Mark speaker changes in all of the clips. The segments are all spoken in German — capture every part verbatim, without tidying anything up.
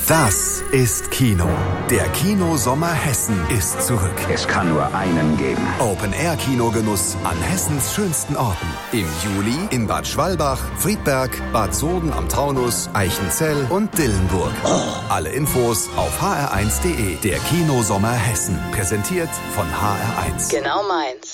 Speaker 1: Das ist Kino. Der Kino-Sommer Hessen ist zurück.
Speaker 2: Es kann nur einen geben.
Speaker 1: Open-Air-Kinogenuss an Hessens schönsten Orten. Im Juli in Bad Schwalbach, Friedberg, Bad Soden am Taunus, Eichenzell und Dillenburg. Oh. Alle Infos auf h r eins punkt d e. Der Kino-Sommer Hessen. Präsentiert von H R eins.
Speaker 3: Genau meins.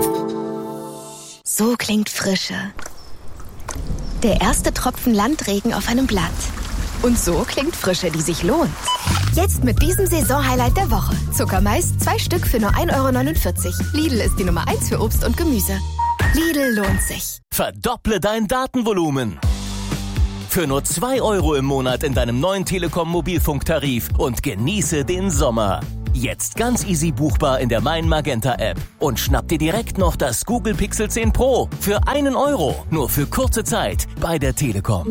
Speaker 4: So klingt Frische. Der erste Tropfen Landregen auf einem Blatt. Und so klingt Frische, die sich lohnt. Jetzt mit diesem Saisonhighlight der Woche. Zuckermais, zwei Stück für nur ein Euro neunundvierzig. Lidl ist die Nummer eins für Obst und Gemüse. Lidl lohnt sich.
Speaker 5: Verdopple dein Datenvolumen. Für nur zwei Euro im Monat in deinem neuen Telekom-Mobilfunktarif und genieße den Sommer. Jetzt ganz easy buchbar in der Mein Magenta App. Und schnapp dir direkt noch das Google Pixel zehn Pro für einen Euro. Nur für kurze Zeit bei der Telekom.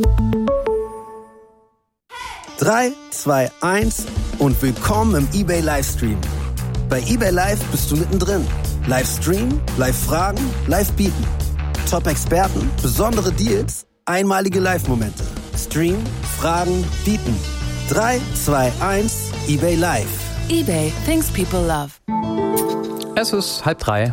Speaker 6: drei, zwei, eins und willkommen im eBay Livestream. Bei eBay Live bist du mittendrin. Livestream, Live-Fragen, Live-Bieten. Top-Experten, besondere Deals, einmalige Live-Momente. Stream, Fragen, Bieten. drei, zwei, eins, eBay Live.
Speaker 7: eBay, things people love.
Speaker 8: Es ist halb drei.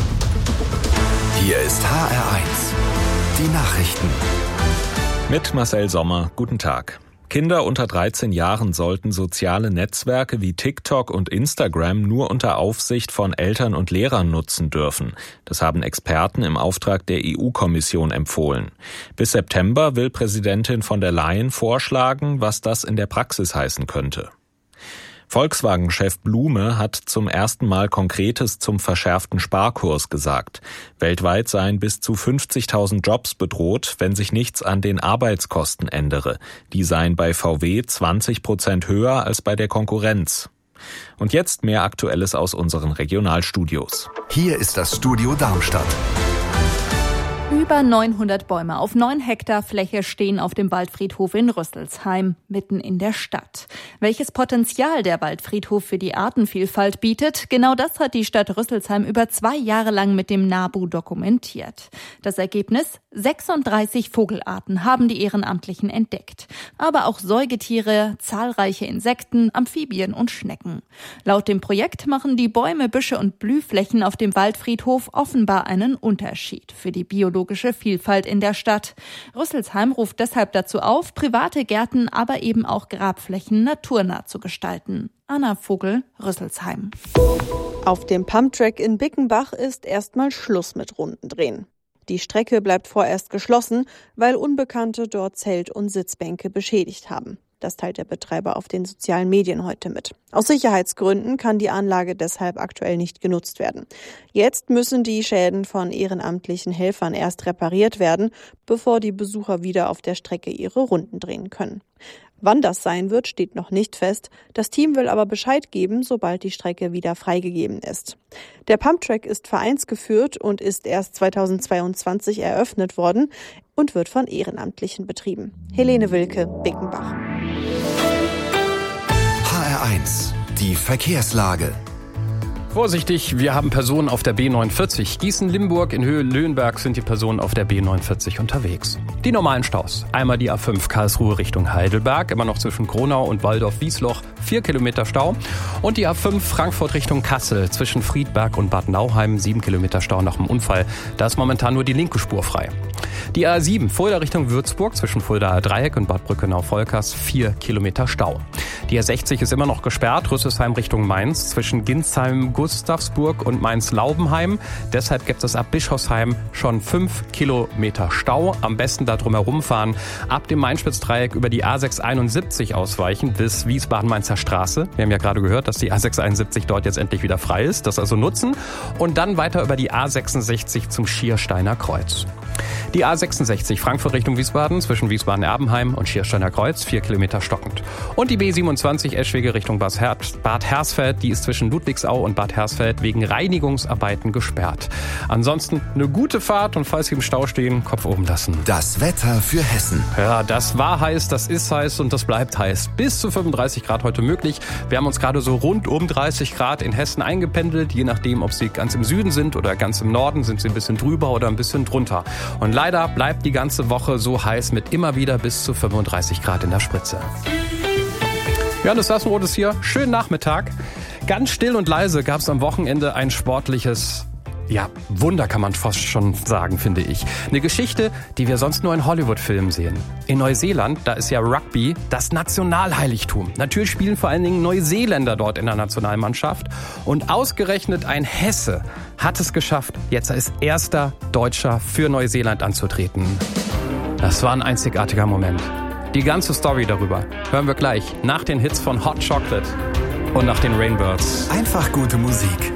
Speaker 1: Hier ist H R eins. Die Nachrichten.
Speaker 9: Mit Marcel Sommer. Guten Tag. Kinder unter dreizehn Jahren sollten soziale Netzwerke wie TikTok und Instagram nur unter Aufsicht von Eltern und Lehrern nutzen dürfen. Das haben Experten im Auftrag der E U-Kommission empfohlen. Bis September will Präsidentin von der Leyen vorschlagen, was das in der Praxis heißen könnte. Volkswagen-Chef Blume hat zum ersten Mal Konkretes zum verschärften Sparkurs gesagt. Weltweit seien bis zu fünfzigtausend Jobs bedroht, wenn sich nichts an den Arbeitskosten ändere. Die seien bei V W zwanzig Prozent höher als bei der Konkurrenz. Und jetzt mehr Aktuelles aus unseren Regionalstudios.
Speaker 1: Hier ist das Studio Darmstadt.
Speaker 10: Über neunhundert Bäume auf neun Hektar Fläche stehen auf dem Waldfriedhof in Rüsselsheim, mitten in der Stadt. Welches Potenzial der Waldfriedhof für die Artenvielfalt bietet, genau das hat die Stadt Rüsselsheim über zwei Jahre lang mit dem NABU dokumentiert. Das Ergebnis? sechsunddreißig Vogelarten haben die Ehrenamtlichen entdeckt. Aber auch Säugetiere, zahlreiche Insekten, Amphibien und Schnecken. Laut dem Projekt machen die Bäume, Büsche und Blühflächen auf dem Waldfriedhof offenbar einen Unterschied für die biologische Vielfalt in der Stadt. Rüsselsheim ruft deshalb dazu auf, private Gärten, aber eben auch Grabflächen naturnah zu gestalten. Anna Vogel, Rüsselsheim.
Speaker 11: Auf dem Pumptrack in Bickenbach ist erstmal Schluss mit Rundendrehen. Die Strecke bleibt vorerst geschlossen, weil Unbekannte dort Zelt- und Sitzbänke beschädigt haben. Das teilt der Betreiber auf den sozialen Medien heute mit. Aus Sicherheitsgründen kann die Anlage deshalb aktuell nicht genutzt werden. Jetzt müssen die Schäden von ehrenamtlichen Helfern erst repariert werden, bevor die Besucher wieder auf der Strecke ihre Runden drehen können. Wann das sein wird, steht noch nicht fest. Das Team will aber Bescheid geben, sobald die Strecke wieder freigegeben ist. Der Pumptrack ist vereinsgeführt und ist erst zweitausendzweiundzwanzig eröffnet worden und wird von Ehrenamtlichen betrieben. Helene Wilke, Bickenbach.
Speaker 1: H R eins. Die Verkehrslage.
Speaker 8: Vorsichtig, wir haben Personen auf der B neunundvierzig. Gießen-Limburg in Höhe Löhnberg sind die Personen auf der B neunundvierzig unterwegs. Die normalen Staus. Einmal die A fünf Karlsruhe Richtung Heidelberg, immer noch zwischen Kronau und Waldorf-Wiesloch, vier Kilometer Stau. Und die A fünf Frankfurt Richtung Kassel, zwischen Friedberg und Bad Nauheim, sieben Kilometer Stau nach dem Unfall. Da ist momentan nur die linke Spur frei. Die A sieben Fulda Richtung Würzburg, zwischen Fuldaer Dreieck und Bad Brückenau-Volkers, vier Kilometer Stau. Die A sechzig ist immer noch gesperrt, Rüsselsheim Richtung Mainz, zwischen Ginsheim, Gustavsburg und Mainz-Laubenheim. Deshalb gibt es ab Bischofsheim schon fünf Kilometer Stau. Am besten da drum herum fahren. Ab dem Mainspitzdreieck über die A sechs einundsiebzig ausweichen bis Wiesbaden-Mainzer Straße. Wir haben ja gerade gehört, dass die A sechs einundsiebzig dort jetzt endlich wieder frei ist. Das also nutzen. Und dann weiter über die A sechsundsechzig zum Schiersteiner Kreuz. Die A sechsundsechzig Frankfurt Richtung Wiesbaden, zwischen Wiesbaden-Erbenheim und Schiersteiner Kreuz, vier Kilometer stockend. Und die B siebenundzwanzig Eschwege Richtung Bad Hersfeld, die ist zwischen Ludwigsau und Bad Hersfeld wegen Reinigungsarbeiten gesperrt. Ansonsten eine gute Fahrt und falls Sie im Stau stehen, Kopf oben lassen.
Speaker 1: Das Wetter für Hessen.
Speaker 8: Ja, das war heiß, das ist heiß und das bleibt heiß. Bis zu fünfunddreißig Grad heute möglich. Wir haben uns gerade so rund um dreißig Grad in Hessen eingependelt. Je nachdem, ob Sie ganz im Süden sind oder ganz im Norden, sind Sie ein bisschen drüber oder ein bisschen drunter. Und leider bleibt die ganze Woche so heiß mit immer wieder bis zu fünfunddreißig Grad in der Spritze. Johannes Sassenroth ist hier. Schönen Nachmittag. Ganz still und leise gab es am Wochenende ein sportliches, ja, Wunder kann man fast schon sagen, finde ich. Eine Geschichte, die wir sonst nur in Hollywood-Filmen sehen. In Neuseeland, da ist ja Rugby das Nationalheiligtum. Natürlich spielen vor allen Dingen Neuseeländer dort in der Nationalmannschaft. Und ausgerechnet ein Hesse hat es geschafft, jetzt als erster Deutscher für Neuseeland anzutreten. Das war ein einzigartiger Moment. Die ganze Story darüber hören wir gleich nach den Hits von Hot Chocolate und nach den Rainbirds.
Speaker 1: Einfach gute Musik.